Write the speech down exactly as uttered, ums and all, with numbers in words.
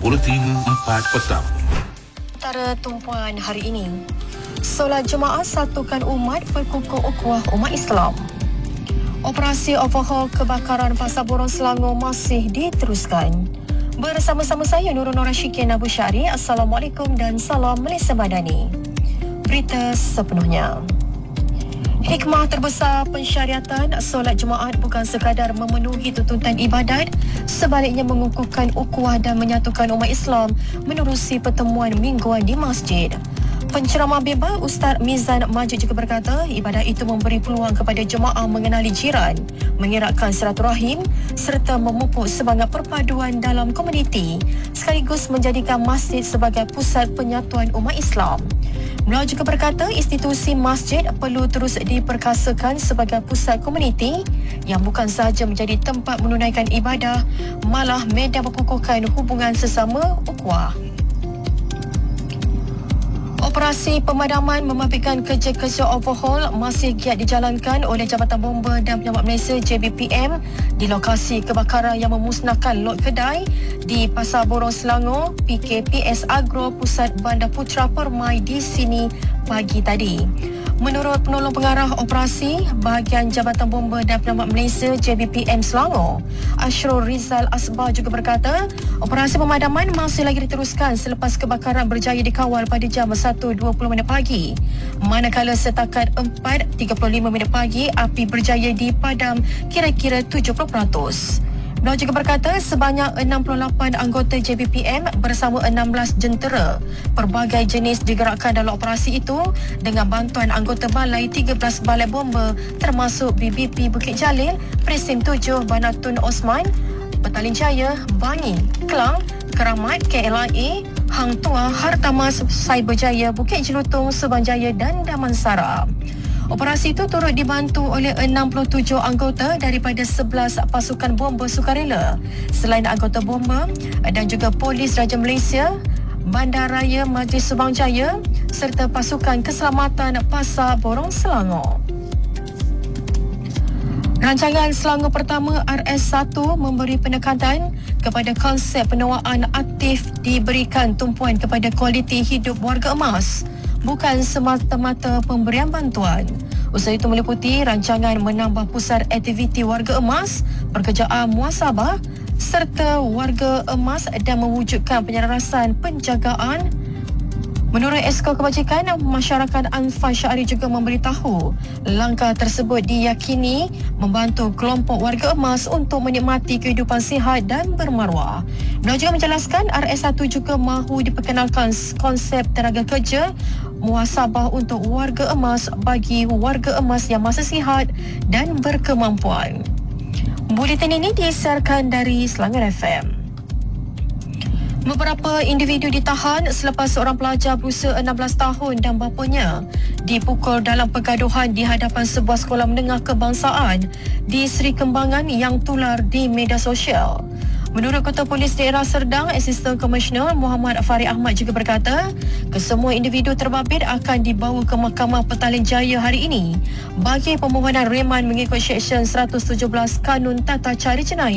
Buletin empat Petang. Antara tumpuan hari ini, solat jemaah satukan umat perkukuh ukhuwah umat Islam. Operasi overhaul kebakaran Pasar Borong Selangor masih diteruskan. Bersama-sama saya Nurul Nor Rashikin Abu Syari. Assalamualaikum dan salam Malaysia Madani. Berita sepenuhnya. Hikmah terbesar pensyariatan solat jemaat bukan sekadar memenuhi tuntutan ibadat, sebaliknya mengukuhkan ukhuwah dan menyatukan umat Islam menerusi pertemuan mingguan di masjid. Penceramah bebas Ustaz Mizan Majid juga berkata, ibadat itu memberi peluang kepada jemaah mengenali jiran, mengeratkan silaturahim serta memupuk semangat perpaduan dalam komuniti, sekaligus menjadikan masjid sebagai pusat penyatuan umat Islam. Beliau juga berkata institusi masjid perlu terus diperkasakan sebagai pusat komuniti yang bukan sahaja menjadi tempat menunaikan ibadah, malah medan mengukuhkan hubungan sesama ukhuwah. Operasi pemadaman memafikan kerja-kerja overhaul masih giat dijalankan oleh Jabatan Bomba dan Penyelamat Malaysia J B P M di lokasi kebakaran yang memusnahkan lot kedai di Pasar Borong Selangor, P K P S Agro Pusat Bandar Putra Permai di sini pagi tadi. Menurut penolong pengarah operasi bahagian Jabatan Bomba dan Penyelamat Malaysia J B P M Selangor, Ashrul Rizal Asbar juga berkata, operasi pemadaman masih lagi diteruskan selepas kebakaran berjaya dikawal pada jam satu dua puluh minit pagi. Manakala setakat empat tiga puluh lima minit pagi, api berjaya dipadam kira-kira tujuh puluh peratus. Beliau juga berkata sebanyak enam puluh lapan anggota J B P M bersama enam belas jentera pelbagai jenis digerakkan dalam operasi itu dengan bantuan anggota balai tiga belas balai bomba termasuk B B P Bukit Jalil, Presim tujuh Bandar Tun Osman, Petaling Jaya, Bangi, Kelang, Keramat, K L I A, Hang Tuah, Hartamas, Cyberjaya, Bukit Jelutong, Subanjaya dan Damansara. Operasi itu turut dibantu oleh enam puluh tujuh anggota daripada sebelas pasukan bomba sukarela selain anggota bomba dan juga Polis Raja Malaysia, Bandaraya Majlis Subang Jaya serta pasukan keselamatan Pasar Borong Selangor. Rancangan Selangor Pertama R S satu memberi penekanan kepada konsep penuaan aktif diberikan tumpuan kepada kualiti hidup warga emas, bukan semata-mata pemberian bantuan. Usaha itu meliputi rancangan menambah pusat aktiviti warga emas, pekerjaan muhasabah serta warga emas dan mewujudkan penyelarasan penjagaan. Menurut Esko Kebajikan, masyarakat Anfal Syari juga memberitahu langkah tersebut diyakini membantu kelompok warga emas untuk menikmati kehidupan sihat dan bermaruah. Beliau juga menjelaskan R S satu juga mahu diperkenalkan konsep tenaga kerja muhasabah untuk warga emas bagi warga emas yang masih sihat dan berkemampuan. Buletin ini disiarkan dari Selangor F M. Beberapa individu ditahan selepas seorang pelajar berusia enam belas tahun dan bapanya dipukul dalam pergaduhan di hadapan sebuah sekolah menengah kebangsaan di Seri Kembangan yang tular di media sosial. Menurut Ketua Polis Daerah Serdang, Asisten Komisioner Muhammad Farid Ahmad juga berkata, kesemua individu terbabit akan dibawa ke Mahkamah Petaling Jaya hari ini bagi permohonan reman mengikut Seksyen seratus tujuh belas Kanun Tata Cara Jenayah.